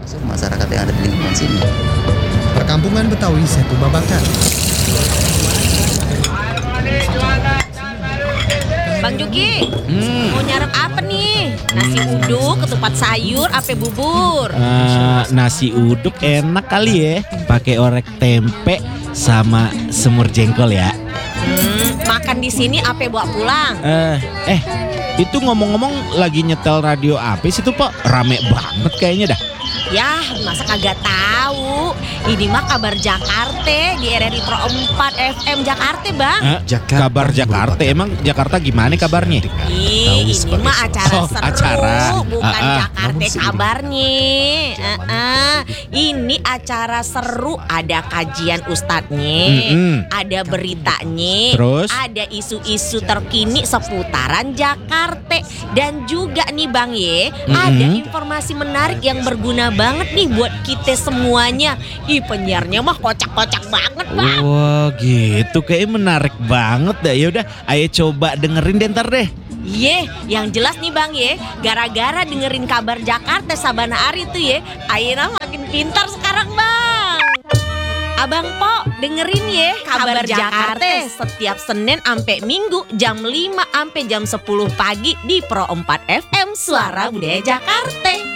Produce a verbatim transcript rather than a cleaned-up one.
masyarakat yang ada di lingkungan sini. Perkampungan Betawi Setu Babakan. Bang Juki, Hmm. mau nyarap apa nih? Nasi uduk, ketupat sayur, apa bubur? Eh, nasi uduk enak kali ya, pakai orek tempe sama semur jengkol ya. Hmm, makan di sini apa bawa pulang? Eh, eh, itu ngomong-ngomong lagi nyetel radio apa sih tuh Pak? Rame banget kayaknya dah. Yah, masa kagak tahu? Ini mah kabar Jakarta di R R I Pro empat F M Jakarta, Bang. Eh, kabar Jakarta, emang Jakarta gimana kabarnya? Ih, ini mah acara Oh, seru, acara. bukan Ah, ah. Jakarta kabarnya. Ah, ah. Ini acara seru, ada kajian ustadznya, Mm-mm. ada beritanya, Terus? ada isu-isu terkini seputaran Jakarta, dan juga nih Bang Ye, ada informasi menarik yang berguna banget nih buat kita semuanya. Ih, penyiarnya mah kocak-kocak banget, Bang. Wah gitu, kayak menarik banget dah. Ya udah, ayo coba dengerin deh ntar deh. Ye, yang jelas nih Bang Ye, gara-gara dengerin kabar Jakarta sabana hari tuh ye, Aina makin pintar sekarang Bang. Abang Po, dengerin ye kabar, Kabar Jakarta Jakarta. setiap Senin sampai Minggu jam lima sampai jam sepuluh pagi di Pro empat F M Suara Budaya Jakarta.